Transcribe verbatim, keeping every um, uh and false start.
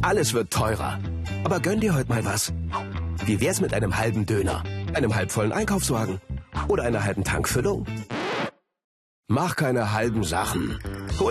Alles wird teurer. Aber gönn dir heute mal was. Wie wär's mit einem halben Döner, einem halbvollen Einkaufswagen oder einer halben Tankfüllung? Mach keine halben Sachen.